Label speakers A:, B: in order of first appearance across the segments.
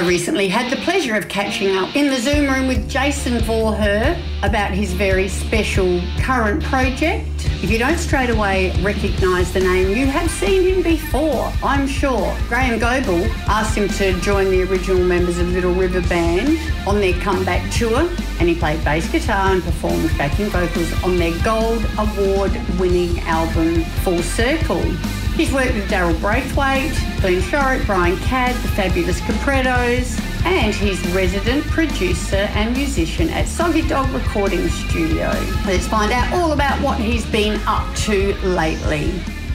A: I recently had the pleasure of catching up in the Zoom room with Jason Voorher about his very special current project. If you don't straight away recognise the name, you have seen him before, I'm sure. Graham Goble asked him to join the original members of Little River Band on their comeback tour, and he played bass guitar and performed backing vocals on their Gold Award-winning album Full Circle. He's worked with Daryl Braithwaite, Glenn Shorrock, Brian Cadd, the Fabulous Caprettos, and he's resident producer and musician at Soggy Dog Recording Studio. Let's find out all about what he's been up to lately.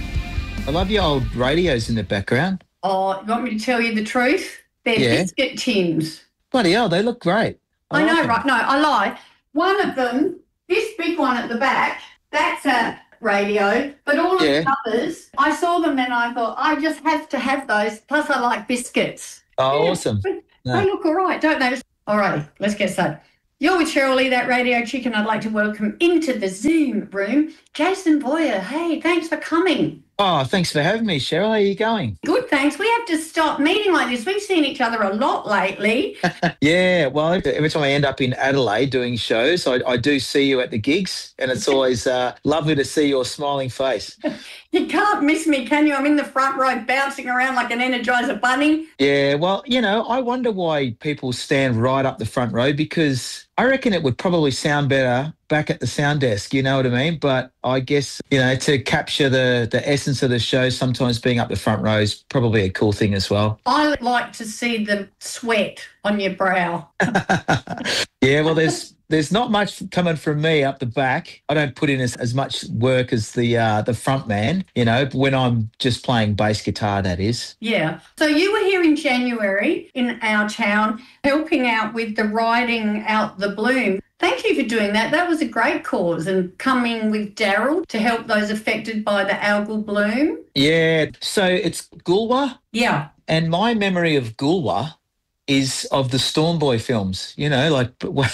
B: I love your old radios in the background.
A: Oh, you want me to tell you the truth? They're biscuit tins.
B: Bloody hell, they look great.
A: I know, right? No, I lie. One of them, this big one at the back, that's a radio, but all of the others, I saw them and I thought, I just have to have those, plus I like biscuits.
B: Oh, awesome.
A: They look all right, don't they? All righty, let's get started. You're with Cheryl Lee, that radio chick, and I'd like to welcome into the Zoom room Jason Voorher. Hey, thanks for coming.
B: Oh, thanks for having me, Cheryl. How are you going?
A: Good, thanks. We have to stop meeting like this. We've seen each other a lot lately.
B: Yeah, well, every time I end up in Adelaide doing shows, I do see you at the gigs, and it's always lovely to see your smiling face.
A: You can't miss me, can you? I'm in the front row bouncing around like an Energizer bunny.
B: Yeah, well, you know, I wonder why people stand right up the front row, because I reckon it would probably sound better back at the sound desk, you know what I mean? But I guess, you know, to capture the essence of the show, sometimes being up the front row is probably a cool thing as well.
A: I like to see the sweat on your brow.
B: Yeah, well, there's not much coming from me up the back. I don't put in as much work as the front man, you know, when I'm just playing bass guitar, that is.
A: Yeah. So you were here in January in our town helping out with the Riding Out the Bloom. Thank you for doing that. That was a great cause, and coming with Daryl to help those affected by the algal bloom.
B: Yeah, so it's Goolwa.
A: Yeah.
B: And my memory of Goolwa is of the Storm Boy films, you know, like...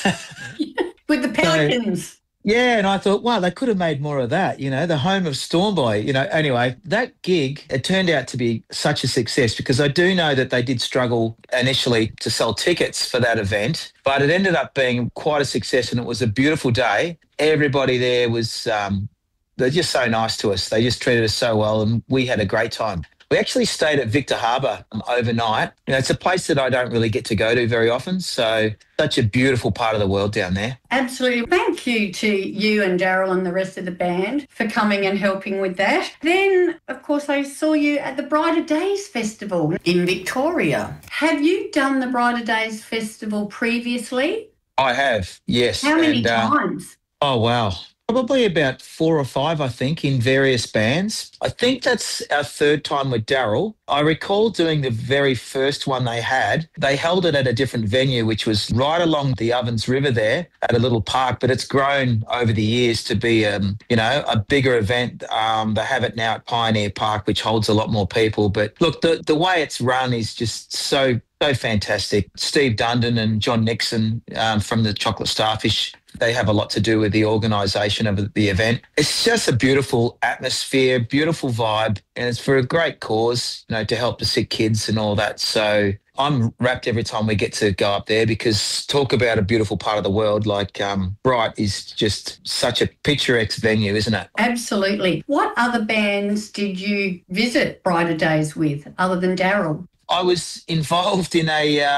A: with the pelicans.
B: Yeah, and I thought, wow, they could have made more of that, you know, the home of Storm Boy. You know, anyway, that gig, it turned out to be such a success, because I do know that they did struggle initially to sell tickets for that event, but it ended up being quite a success, and it was a beautiful day. Everybody there was, they're just so nice to us. They just treated us so well, and we had a great time. We actually stayed at Victor Harbour overnight. You know, it's a place that I don't really get to go to very often, so such a beautiful part of the world down there.
A: Absolutely. Thank you to you and Daryl and the rest of the band for coming and helping with that. Then, of course, I saw you at the Brighter Days Festival in Victoria. Have you done the Brighter Days Festival previously?
B: I have, yes.
A: How many times?
B: Oh, wow. Probably about 4 or 5, I think, in various bands. I think that's our third time with Daryl. I recall doing the very first one they had. They held it at a different venue, which was right along the Ovens River there at a little park, but it's grown over the years to be, you know, a bigger event. They have it now at Pioneer Park, which holds a lot more people. But look, the way it's run is just so fantastic. Steve Dundon and John Nixon from the Chocolate Starfish, they have a lot to do with the organisation of the event. It's just a beautiful atmosphere, beautiful vibe, and it's for a great cause, you know, to help the sick kids and all that. So I'm wrapped every time we get to go up there, because talk about a beautiful part of the world, like Bright is just such a picturesque venue, isn't it?
A: Absolutely. What other bands did you visit Brighter Days with other than Daryl?
B: I was involved in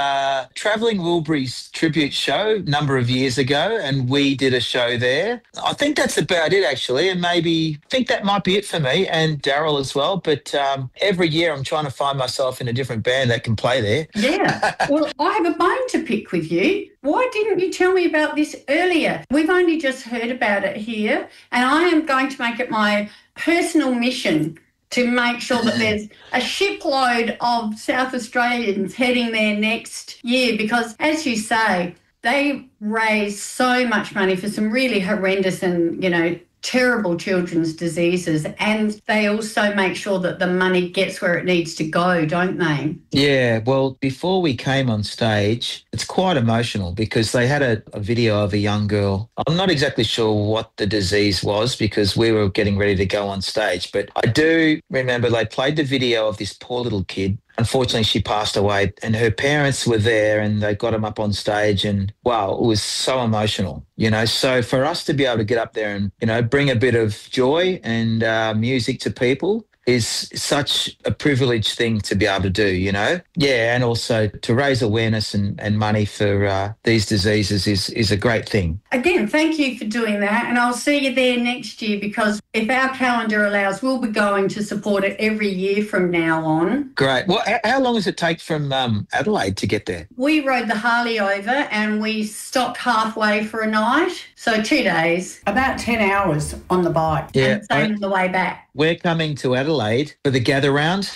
B: a Travelling Wilburys tribute show a number of years ago, and we did a show there. I think that's about it, actually, and maybe I think that might be it for me and Daryl as well. But every year I'm trying to find myself in a different band that can play there.
A: Yeah. Well, I have a bone to pick with you. Why didn't you tell me about this earlier? We've only just heard about it here, and I am going to make it my personal mission to make sure that there's a shipload of South Australians heading there next year, because, as you say, they raise so much money for some really horrendous and, you know, terrible children's diseases, and they also make sure that the money gets where it needs to go, don't they?
B: Yeah, well, before we came on stage, it's quite emotional, because they had a video of a young girl. I'm not exactly sure what the disease was, because we were getting ready to go on stage, but I do remember they played the video of this poor little kid unfortunately she passed away, and her parents were there and they got him up on stage, and wow, it was so emotional, So for us to be able to get up there and, bring a bit of joy and music to people is such a privileged thing to be able to do, Yeah, and also to raise awareness and money for these diseases is a great thing.
A: Again, thank you for doing that, and I'll see you there next year, because if our calendar allows, we'll be going to support it every year from now on.
B: Great. Well, how long does it take from Adelaide to get there?
A: We rode the Harley over and we stopped halfway for a night. So 2 days, about 10 hours on the bike,
B: yeah,
A: and same on the way back.
B: We're coming to Adelaide for the gather round.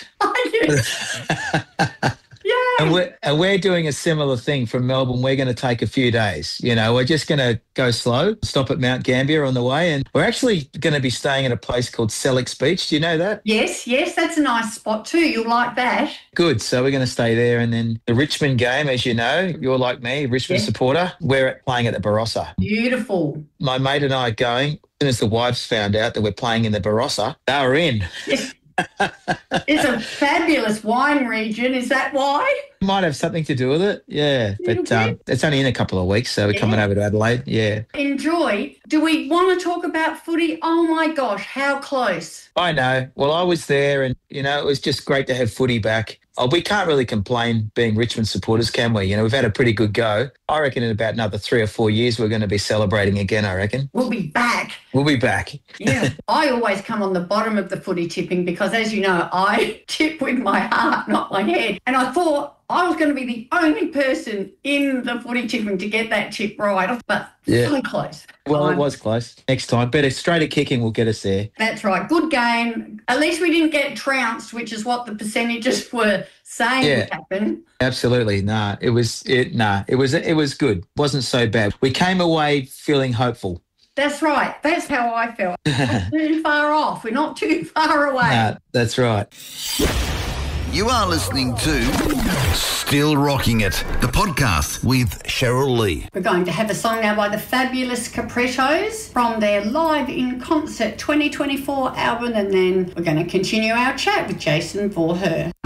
A: Yeah.
B: And we're doing a similar thing from Melbourne. We're going to take a few days. We're just going to go slow, stop at Mount Gambier on the way, and we're actually going to be staying at a place called Sellex Beach. Do you know that?
A: Yes, that's a nice spot too. You'll like that. Good.
B: So we're going to stay there, and then the Richmond game, as you know, you're like me, Richmond supporter. We're playing at the Barossa.
A: Beautiful.
B: My mate and I are going. As soon as the wives found out that we're playing in the Barossa, they were in.
A: Yes. It's a fabulous wine region. Is that why?
B: Might have something to do with it, yeah. But it's only in a couple of weeks, so we're coming over to Adelaide, yeah.
A: Enjoy. Do we want to talk about footy? Oh, my gosh, how close.
B: I know. Well, I was there and, it was just great to have footy back. Oh, we can't really complain being Richmond supporters, can we? We've had a pretty good go. I reckon in about another 3 or 4 years, we're going to be celebrating again, I reckon.
A: We'll be back.
B: We'll be back.
A: Yeah. I always come on the bottom of the footy tipping because, as you know, I tip with my heart, not my head. And I thought I was going to be the only person in the footy tipping to get that tip right. But so close.
B: Well, it was close. Next time. But a straighter kicking will get us there.
A: That's right. Good game. At least we didn't get trounced, which is what the percentages were saying would happen. Absolutely.
B: It was good. Wasn't so bad. We came away feeling hopeful.
A: That's right. That's how I felt. Not too far off. We're not too far away.
B: That's right.
C: You are listening to Still Rocking It, the podcast with Cheryl Lee.
A: We're going to have a song now by the fabulous Caprettos from their Live in Concert 2024 album, and then we're going to continue our chat with Jason Voorher.